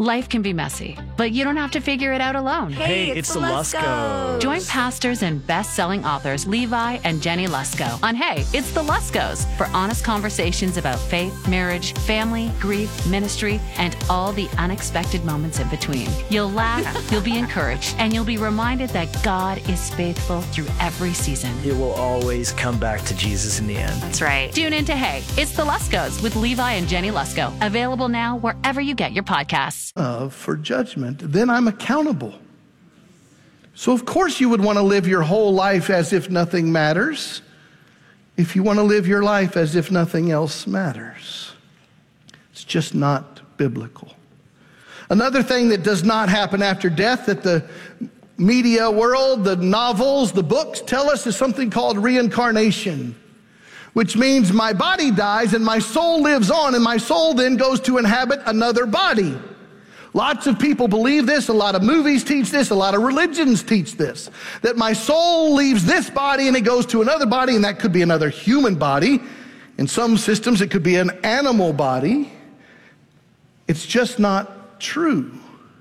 Life can be messy, but you don't have to figure it out alone. Hey, it's the Luskos. Join pastors and best-selling authors Levi and Jenny Lusko on Hey, It's the Luskos for honest conversations about faith, marriage, family, grief, ministry, and all the unexpected moments in between. You'll laugh, you'll be encouraged, and you'll be reminded that God is faithful through every season. It will always come back to Jesus in the end. That's right. Tune in to Hey, It's the Luskos with Levi and Jenny Lusko. Available now wherever you get your podcasts. For judgment, then I'm accountable. So of course you would want to live your whole life as if nothing matters, if you want to live your life as if nothing else matters. It's just not biblical. Another thing that does not happen after death that the media world, the novels, the books tell us is something called reincarnation, which means my body dies and my soul lives on, and my soul then goes to inhabit another body. Lots of people believe this, a lot of movies teach this, a lot of religions teach this, that my soul leaves this body and it goes to another body, and that could be another human body. In some systems, it could be an animal body. It's just not true.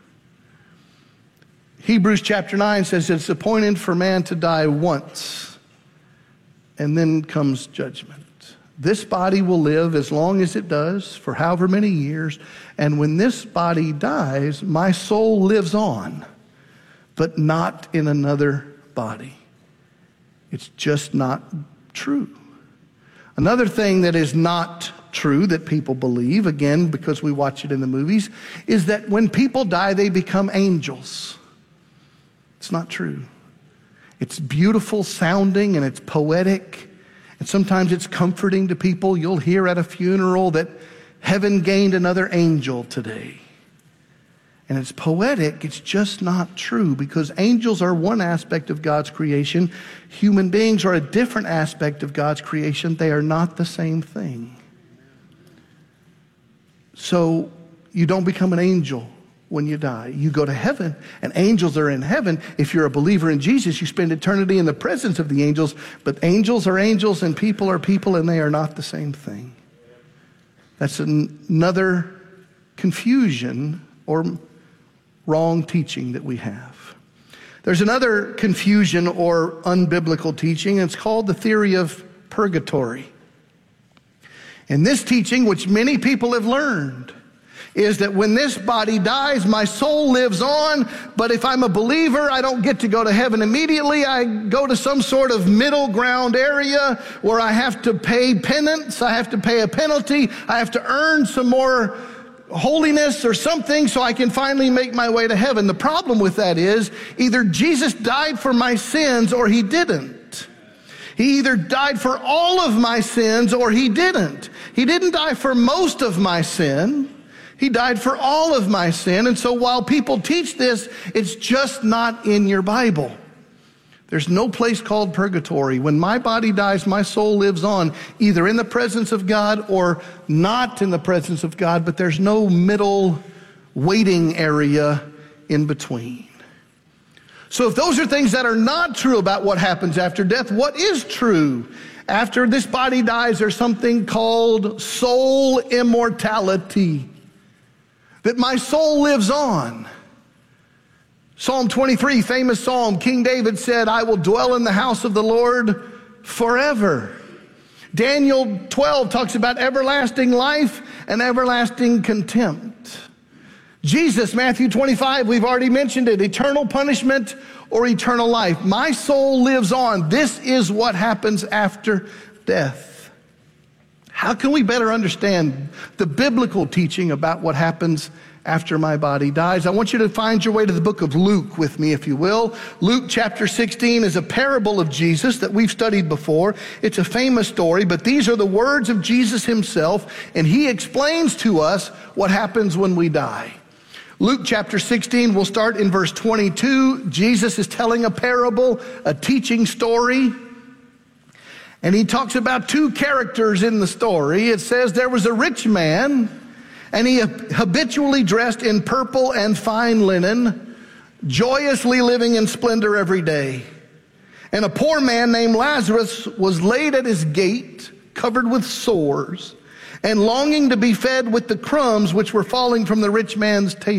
Hebrews chapter 9 says it's appointed for man to die once, and then comes judgment. This body will live as long as it does, for however many years. And when this body dies, my soul lives on, but not in another body. It's just not true. Another thing that is not true that people believe, again, because we watch it in the movies, is that when people die, they become angels. It's not true. It's beautiful sounding and it's poetic. And sometimes it's comforting to people. You'll hear at a funeral that heaven gained another angel today. And it's poetic. It's just not true, because angels are one aspect of God's creation. Human beings are a different aspect of God's creation. They are not the same thing. So you don't become an angel when you die. You go to heaven, and angels are in heaven. If you're a believer in Jesus, you spend eternity in the presence of the angels, but angels are angels and people are people, and they are not the same thing. That's another confusion or wrong teaching that we have. There's another confusion or unbiblical teaching, and it's called the theory of purgatory. And this teaching, which many people have learned, is that when this body dies, my soul lives on, but if I'm a believer, I don't get to go to heaven immediately. I go to some sort of middle ground area where I have to pay penance, I have to pay a penalty, I have to earn some more holiness or something so I can finally make my way to heaven. The problem with that is either Jesus died for my sins or he didn't. He either died for all of my sins or he didn't. He didn't die for most of my sin. He died for all of my sin. And so while people teach this, it's just not in your Bible. There's no place called purgatory. When my body dies, my soul lives on, either in the presence of God or not in the presence of God, but there's no middle waiting area in between. So if those are things that are not true about what happens after death, what is true? After this body dies, there's something called soul immortality. That my soul lives on. Psalm 23, famous psalm, King David said, I will dwell in the house of the Lord forever. Daniel 12 talks about everlasting life and everlasting contempt. Jesus, Matthew 25, we've already mentioned it, eternal punishment or eternal life. My soul lives on. This is what happens after death. How can we better understand the biblical teaching about what happens after my body dies? I want you to find your way to the book of Luke with me, if you will. Luke chapter 16 is a parable of Jesus that we've studied before. It's a famous story, but these are the words of Jesus himself, and he explains to us what happens when we die. Luke chapter 16, we'll start in verse 22. Jesus is telling a parable, a teaching story. And he talks about two characters in the story. It says there was a rich man, and he habitually dressed in purple and fine linen, joyously living in splendor every day. And a poor man named Lazarus was laid at his gate, covered with sores, and longing to be fed with the crumbs which were falling from the rich man's table.